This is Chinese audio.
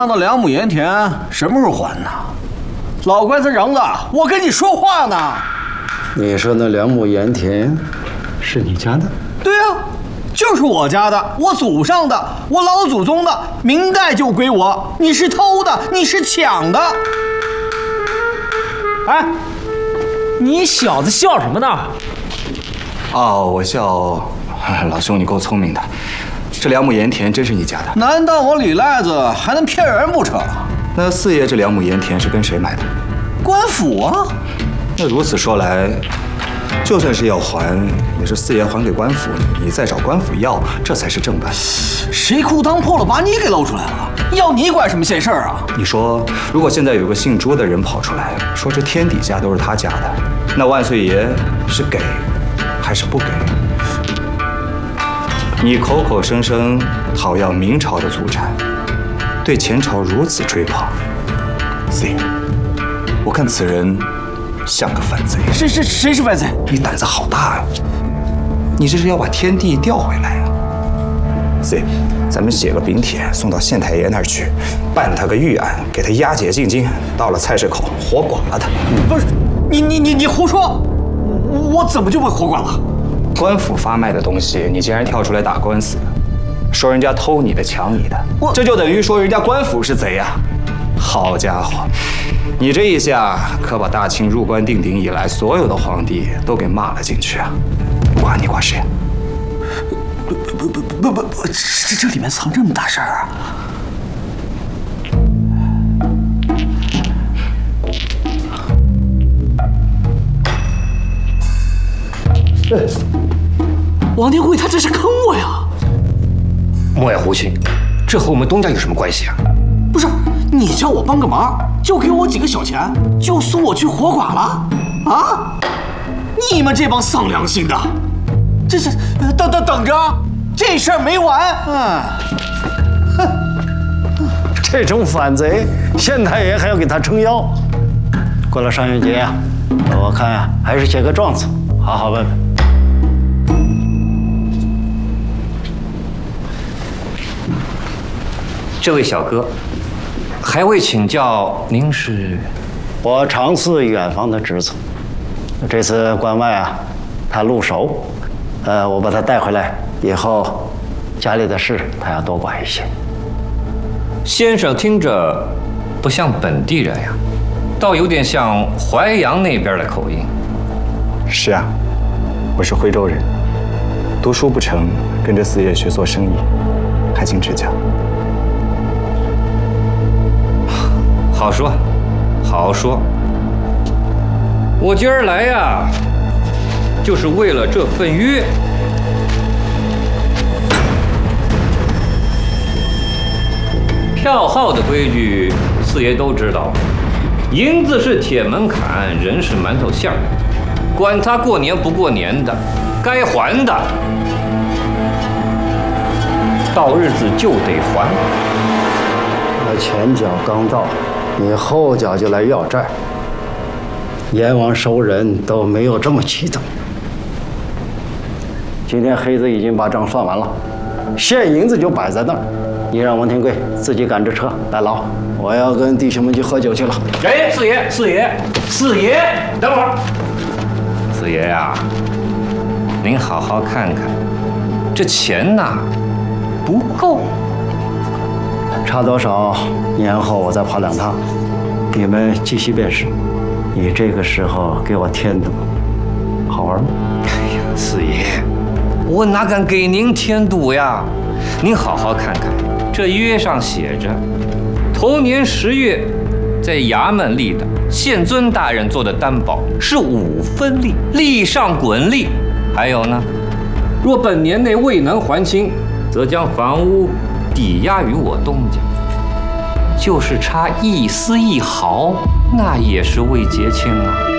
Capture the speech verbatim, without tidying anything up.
那两亩盐田什么时候还呢？老乖子瓤子，我跟你说话呢。 你说那两亩盐田是你家的？ 对呀、啊，就是我家的，我祖上的，我老祖宗的，明代就归我。你是偷的，你是抢的。 哎，你小子笑什么呢？ 哦，我笑，老兄你够聪明的。这两亩盐田真是你家的？ 难道我李赖子还能骗人不成？ 那四爷这两亩盐田是跟谁买的？ 官府啊。 那如此说来，就算是要还，也是四爷还给官府，你再找官府要，这才是正办。 谁裤裆破了，把你给露出来了？要你管什么闲事儿啊？ 你说，如果现在有个姓朱的人跑出来说这天底下都是他家的，那万岁爷是给还是不给？你口口声声讨要明朝的祖产，对前朝如此追捧，四爷，我看此人像个反贼。 谁谁谁是反贼？ 你胆子好大呀！你这是要把天地调回来呀？四爷，咱们写个禀帖送到县太爷那儿去，办他个预案，给他押解进京，到了菜市口活剐了他。 不是，你你你你胡说！我怎么就被活剐了？ 官府发卖的东西，你竟然跳出来打官司，说人家偷你的、抢你的，这就等于说人家官府是贼呀！好家伙，你这一下可把大清入关定鼎以来所有的皇帝都给骂了进去啊！管你管谁？ 不不不不不不，这这里面藏这么大事儿啊！王天贵他这是坑我呀！ 莫要胡去，这和我们东家有什么关系啊？ 不是，你叫我帮个忙，就给我几个小钱，就送我去活剐了？啊！你们这帮丧良心的，这是等等等着，这事儿没完！嗯， 哼，这种反贼，县太爷还要给他撑腰。过了上元节呀、啊，我看呀、啊，还是写个状子，好好问问。 这位小哥，还未请教您是？ 我常侍远方的侄子，这次关外啊，他入守，呃，我把他带回来以后，家里的事他要多管一些。 先生听着不像本地人呀，倒有点像淮阳那边的口音。 是啊，我是徽州人，读书不成，跟着四爷学做生意，还请指教。 好说，好说。我今儿来呀，就是为了这份约。票号的规矩，四爷都知道。银子是铁门槛，人是馒头馅儿，管他过年不过年的，该还的，到日子就得还。 我前脚刚到。你后脚就来要债，阎王收人都没有这么激动。今天黑子已经把账算完了，现银子就摆在那儿，你让王天贵自己赶着车来捞，我要跟弟兄们去喝酒去了。 哎，四爷，四爷，四爷，等会儿。四爷呀、啊，您好好看看，这钱呐不够。 差多少？年后我再跑两趟，你们继续便是。你这个时候给我添堵，好玩吗？ 哎呀，四爷，我哪敢给您添堵呀？您好好看看，这约上写着，头年十月在衙门立的，县尊大人做的担保是五分利，利上滚利。还有呢，若本年内未能还清，则将房屋抵押于我东家，就是差一丝一毫，那也是未结清啊。